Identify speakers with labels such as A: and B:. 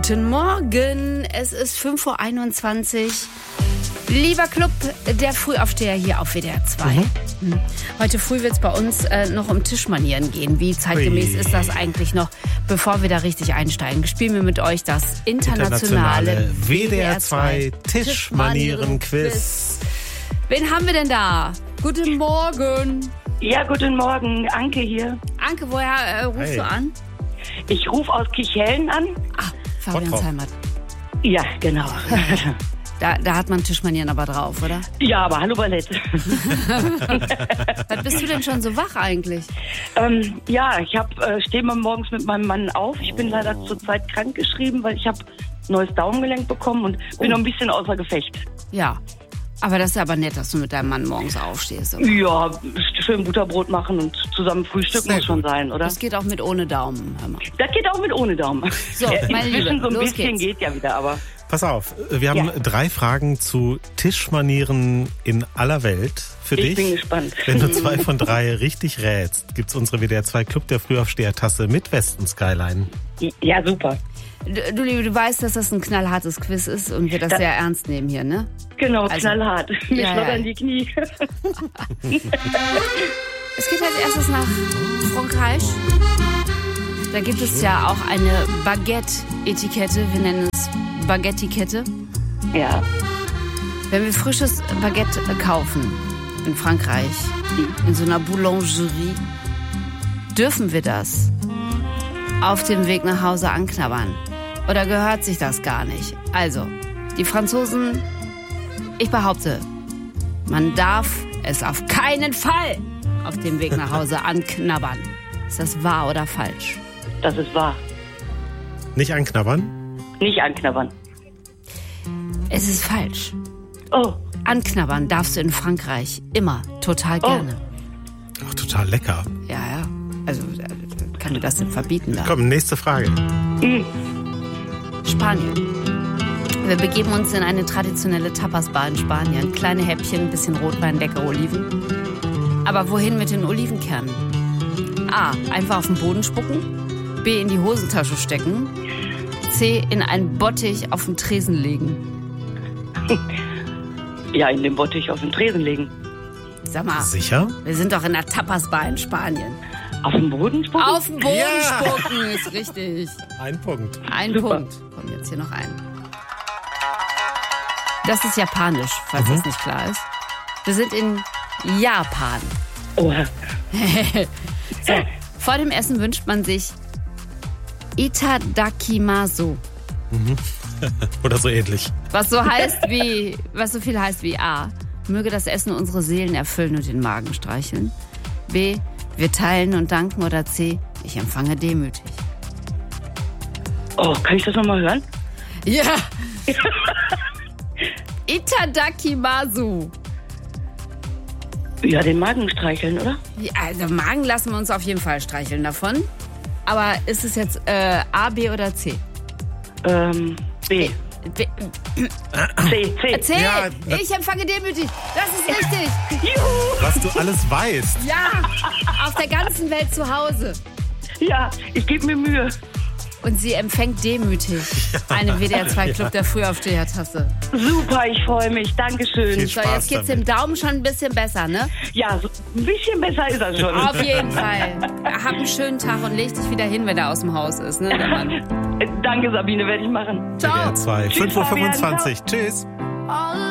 A: Guten Morgen, es ist 5.21 Uhr. Lieber Club, der Frühaufsteher hier auf WDR 2. Heute früh wird es bei uns noch um Tischmanieren gehen. Wie zeitgemäß ist das eigentlich noch, bevor wir da richtig einsteigen? Spielen wir mit euch das internationale
B: WDR 2 Tischmanieren-Quiz.
A: Wen haben wir denn da? Guten Morgen.
C: Ja, guten Morgen. Anke hier.
A: Anke, woher rufst du an?
C: Ich rufe aus Kichellen an.
A: Ah, Fabians Heimat.
C: Ja, genau.
A: Da hat man Tischmanieren aber drauf, oder?
C: Ja, aber hallo Ballett.
A: Was bist du denn schon so wach eigentlich?
C: Ja, ich stehe mal morgens mit meinem Mann auf. Ich bin leider zurzeit krankgeschrieben, weil ich habe neues Daumengelenk bekommen und bin noch ein bisschen außer Gefecht.
A: Ja, aber das ist aber nett, dass du mit deinem Mann morgens aufstehst. Oder?
C: Ja, schön Butterbrot machen und zusammen frühstücken muss schon sein, oder?
A: Das geht auch mit ohne Daumen, hör mal.
C: Das geht auch mit ohne Daumen.
A: So, meine Liebe,
C: inzwischen so ein
A: los
C: bisschen
A: geht's.
C: geht ja wieder, aber...
B: Pass auf, wir haben 3 Fragen zu Tischmanieren in aller Welt für dich.
C: Ich bin gespannt.
B: Wenn du 2 von 3 richtig rätst, gibt's unsere WDR 2 Club der Frühaufsteher-Tasse mit Westen Skyline.
C: Ja, super.
A: Du weißt, dass das ein knallhartes Quiz ist und wir das sehr ernst nehmen hier, ne?
C: Genau,
A: Also,
C: knallhart. Mir schlottern die Knie.
A: Es geht als erstes nach Frankreich. Da gibt es ja auch eine Baguette-Etikette. Wir nennen es Baguette-Kette.
C: Ja.
A: Wenn wir frisches Baguette kaufen in Frankreich, in so einer Boulangerie, dürfen wir das auf dem Weg nach Hause anknabbern? Oder gehört sich das gar nicht? Also, die Franzosen, ich behaupte, man darf es auf keinen Fall auf dem Weg nach Hause anknabbern. Ist das wahr oder falsch?
C: Das ist wahr.
B: Nicht anknabbern?
C: Nicht anknabbern.
A: Es ist falsch.
C: Oh.
A: Anknabbern darfst du in Frankreich immer total gerne.
B: Ach, total lecker.
A: Ja. Also, kann mir das denn verbieten da?
B: Komm, nächste Frage.
A: Spanien. Wir begeben uns in eine traditionelle Tapas-Bar in Spanien. Kleine Häppchen, ein bisschen Rotwein, leckere Oliven. Aber wohin mit den Olivenkernen? A. Einfach auf den Boden spucken. B. In die Hosentasche stecken. C. In einen Bottich auf den Tresen legen.
C: Ja, in den Bottich auf den Tresen legen.
A: Sag mal,
B: Sicher?
A: wir sind doch in einer Tapas-Bar in Spanien.
C: Auf den Boden spucken?
A: Auf den Boden
B: Ja.
A: spucken ist richtig.
B: Ein Punkt.
A: Ein
C: Super.
A: Punkt. Kommt jetzt hier noch ein. Das ist japanisch, falls das nicht klar ist. Wir sind in Japan.
C: Oha.
A: So, vor dem Essen wünscht man sich Itadakimasu.
B: Oder so ähnlich.
A: Was so viel heißt wie A. Möge das Essen unsere Seelen erfüllen und den Magen streicheln. B. Wir teilen und danken. Oder C. Ich empfange demütig.
C: Oh, kann ich das nochmal hören?
A: Ja. Itadakimasu.
C: Ja, den Magen streicheln, oder?
A: Ja, also Magen lassen wir uns auf jeden Fall streicheln davon. Aber ist es jetzt A, B oder C?
C: B.
A: B.
C: C.
A: C.
B: Ja,
A: Ich empfange demütig. Das ist richtig.
C: Juhu.
B: Was du alles weißt.
A: Ja, auf der ganzen Welt zu Hause.
C: Ja, ich gebe mir Mühe.
A: Und sie empfängt demütig eine WDR 2 Club der Frühaufsteher-Tasse.
C: Super, ich freue mich. Dankeschön.
B: Viel
A: So,
B: Spaß
A: jetzt geht's
B: damit.
A: dem Daumen schon ein bisschen besser, ne?
C: Ja, so ein bisschen besser ist er schon.
A: Auf jeden Fall. Hab einen schönen Tag und leg dich wieder hin, wenn er aus dem Haus ist, ne, der Mann.
C: Danke, Sabine, werde ich machen.
A: Ciao.
B: WDR 2,
C: Tschüss,
B: 5.25 Uhr. Tschüss.